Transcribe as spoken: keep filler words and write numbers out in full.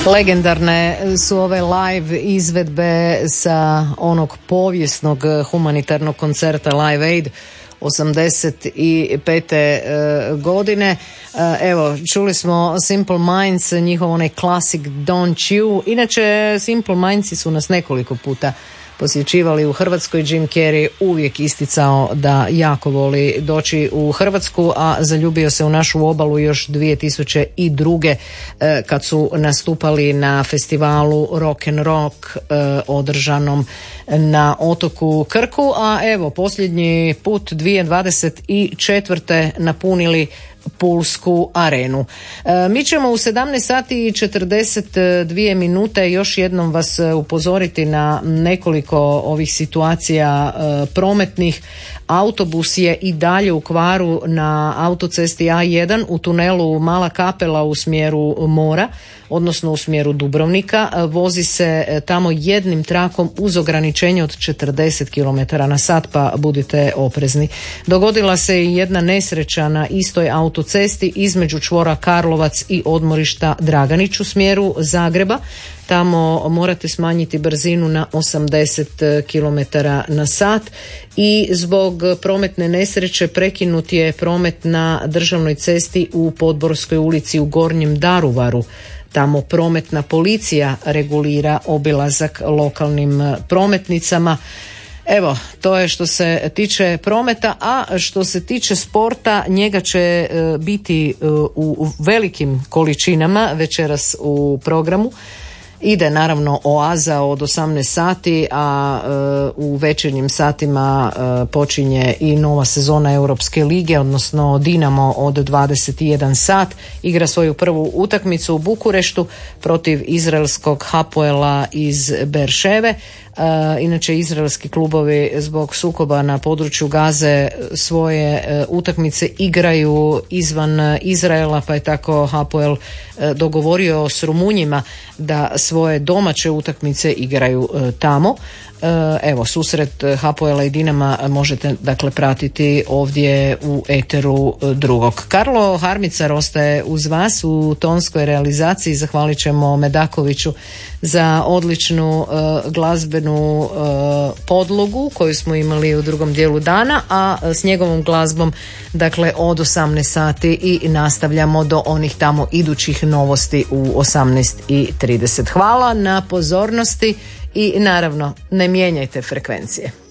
Legendarne su ove live izvedbe sa onog povijesnog humanitarnog koncerta Live Aid osamdeset pete godine. Evo, čuli smo Simple Minds, njihov onaj klasik Don't You. Inače, Simple Mindsi su nas nekoliko puta posjećivali u Hrvatskoj. Jim Carrey uvijek isticao da jako voli doći u Hrvatsku, a zaljubio se u našu obalu još dvije tisuće druge. kad su nastupali na festivalu Rock and Rock održanom na otoku Krku, a evo posljednji put dvije tisuće dvadeset četvrte napunili Pulsku arenu. E, mi ćemo u sedamnaest sati i četrdeset dvije minute još jednom vas upozoriti na nekoliko ovih situacija e, prometnih. Autobus je i dalje u kvaru na autocesti A jedan u tunelu Mala Kapela u smjeru mora, odnosno u smjeru Dubrovnika. Vozi se tamo jednim trakom uz ograničenje od četrdeset kilometara na sat, pa budite oprezni. Dogodila se i jedna nesreća na istoj autocesti između čvora Karlovac i odmorišta Draganić u smjeru Zagreba. Tamo morate smanjiti brzinu na osamdeset kilometara na sat i zbog prometne nesreće prekinut je promet na državnoj cesti u Podborskoj ulici u Gornjem Daruvaru. Tamo prometna policija regulira obilazak lokalnim prometnicama. Evo, to je što se tiče prometa, a što se tiče sporta, njega će e, biti e, u, u velikim količinama večeras u programu. Ide naravno Oaza od osamnaest sati, a e, u večernjim satima e, počinje i nova sezona Europske lige, odnosno Dinamo od dvadeset jedan sat. Igra svoju prvu utakmicu u Bukureštu protiv izraelskog Hapoela iz Berševe. Uh, inače izraelski klubovi zbog sukoba na području Gaze svoje uh, utakmice igraju izvan Izraela, pa je tako Hapoel uh, dogovorio s Rumunjima da svoje domaće utakmice igraju uh, tamo. Evo, susret Hapoela i Dinama možete dakle pratiti ovdje u eteru drugog. Karlo Harmicar ostaje uz vas u tonskoj realizaciji. Zahvalit ćemo Medakoviću za odličnu uh, glazbenu uh, podlogu koju smo imali u drugom dijelu dana, a s njegovom glazbom dakle od osamnaest sati i nastavljamo do onih tamo idućih novosti u osamnaest i trideset. Hvala na pozornosti i naravno ne mijenjajte frekvencije.